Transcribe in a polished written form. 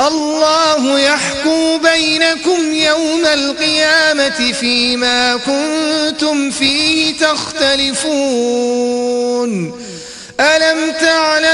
الله يحكم بينكم يوم القيامة فيما كنتم فيه تختلفون. ألم تعلم